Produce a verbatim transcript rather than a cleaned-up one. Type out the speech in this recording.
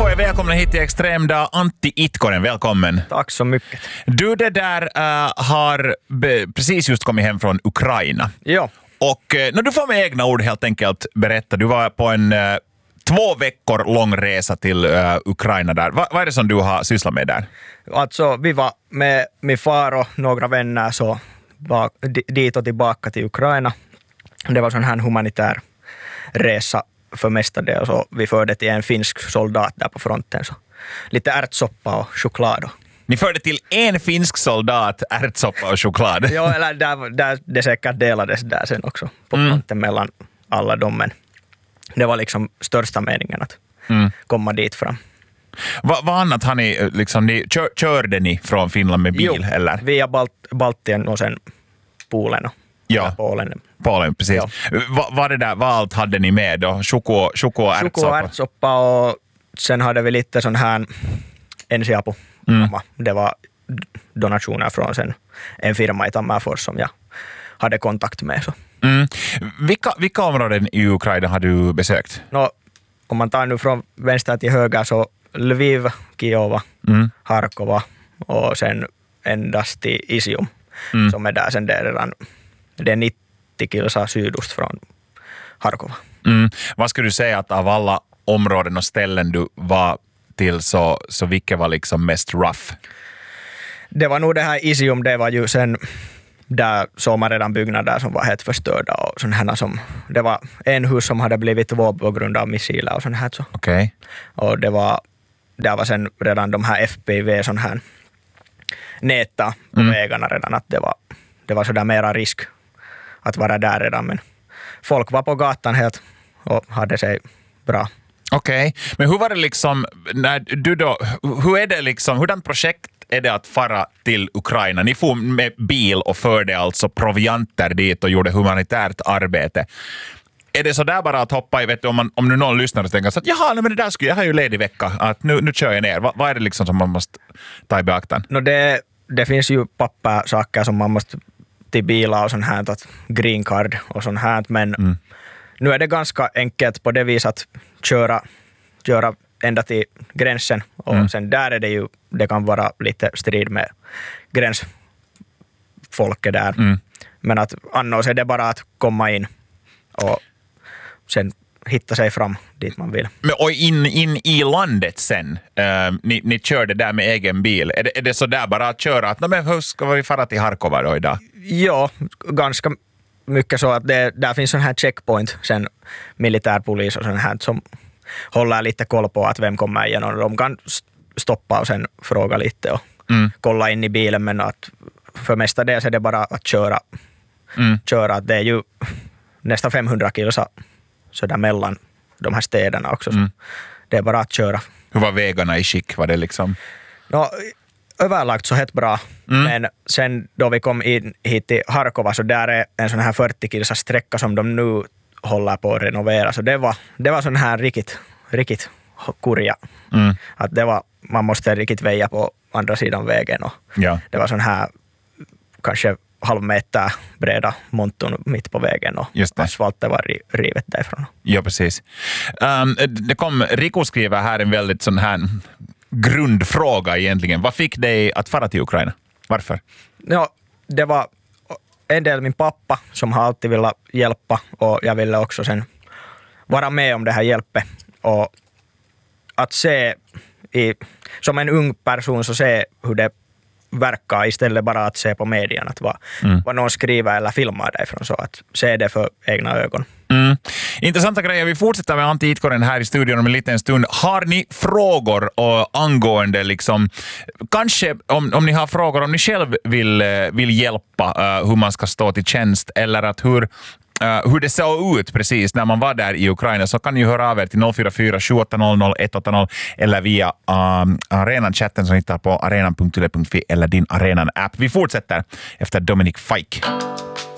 är välkomna hit till Extremdag. Antti Itkonen, välkommen. Tack så mycket. Du det där uh, har be- precis just kommit hem från Ukraina. Ja. Och uh, när du får med egna ord helt enkelt berätta, du var på en uh, två veckor lång resa till uh, Ukraina där. Va- vad är det som du har sysslat med där? Alltså, vi var med min far och några vänner så bak, dit och tillbaka till Ukraina. Det var sån här humanitär resa för mestadels så vi förde till en finsk soldat där på fronten. Så lite ärtsoppa och choklad. Och. Ni förde till en finsk soldat ärtsoppa och choklad. Ja, eller där, där det säkert delades där sen också på fronten mm. mellan alla dem. Men det var liksom största meningen att mm. komma dit fram. Va, vad annat har ni, liksom, ni kör, körde ni från Finland med bil? Jo, eller? via Balt- Baltien och sen Polen och ja. Polen. Polen, precis. Ja. Va, vad, det där, vad allt hade ni med då? Choko, choko och ärtsoppa? Choko och ärtsoppa och sen hade vi lite sån här ensiapu. Mm. Det var donationer från sen en firma i Tammerfors som jag hade kontakt med. Så. Mm. Vilka, vilka områden i Ukraina har du besökt? No, om man tar nu från vänster till höger så Lviv, Kiova, mm. Harkova och sen endast till Isium mm. som är där sen det är redan det är nittio kilsa sydost från Harkova. Mm. Vad skulle du säga att av alla områden och ställen du var till så, så vilket var liksom mest rough? Det var nog det här Isium, det var ju sen där såg man redan byggnader som var helt förstörda och sån här som, det var en hus som hade blivit våg på grund av missiler och sån här så. Okej. Okay. Och det var, där var sen redan de här F P V sån här näta på mm. vägarna redan att det var, det var sådär mera risk att vara där redan men folk var på gatan helt och hade sig bra. Okej, okay. Men hur var det liksom, när du då, hur är det liksom, hurdant projekt är det att fara till Ukraina? Ni får med bil och förde alltså provianter dit och gjorde humanitärt arbete. Är det så där bara att hoppa i, vet du, om, man, om nu någon lyssnar och tänker så att jaha, men det där skulle jag har ju ledig vecka, att nu, nu kör jag ner. Va, vad är det liksom som man måste ta i beaktan? No det, det finns ju pappersaker som man måste till bilar och sånt här, att green card och sånt här, men mm. nu är det ganska enkelt på det viset att köra, köra ända till gränsen och mm. sen där är det ju, det kan vara lite strid med gränsfolket där. Mm. Men att annars är det bara att komma in och sen hitta sig fram dit man vill. Men och in, in i landet sen, uh, ni, ni körde där med egen bil. Är det, är det så där bara att köra? Att, men hur ska vi fara till Harkova då idag? Ja, ganska mycket så att det, där finns sån här checkpoint, sen militärpolis och sån här som håller lite koll på att vem kommer igenom. De kan stoppa och sen fråga lite och mm. kolla in i bilen, men att för mestadels är det bara att köra. Mm. köra. Det är ju nästan femhundra kilsa så där mellan de här städerna också. Mm. Det är bara att köra. Hur var vägarna i skick? Var det liksom? No, överlagt så helt bra. Mm. Men sen då vi kom in hit till Harkova så där är en sån här fyrtio kilsa sträcka som de nu håller på att renovera. Så det var, det var sån här riktigt, riktigt kurja. Mm. Att det var, man måste riktigt väja på andra sidan vägen. Och ja. Det var sån här kanske halv meter breda monton mitt på vägen och asfalten var rivet därifrån. Ja, precis. Um, det kom, Rico skriver här en väldigt sån här grundfråga egentligen. Vad fick dig att fara till Ukraina? Varför? Ja, det var en del min pappa som har alltid velat hjälpa och jag ville också sen vara med om det här hjälpet och att se i, som en ung person så se hur det verkar istället bara att se på medien att vad, mm. vad någon skriver eller filmar därifrån så att se det för egna ögon. Mm. Intressanta grejer. Vi fortsätter med Antti Itkonen här i studion om en liten stund. Har ni frågor och angående liksom, kanske om, om ni har frågor om ni själv vill, vill hjälpa uh, hur man ska stå till tjänst eller att hur Uh, hur det såg ut precis när man var där i Ukraina så kan ni höra av er till noll fyra fyra sju åtta noll noll ett åtta noll eller via um, arenan-chatten som hittar på arenan punkt yle punkt fi eller din Arenan-app. Vi fortsätter efter Dominic Fike.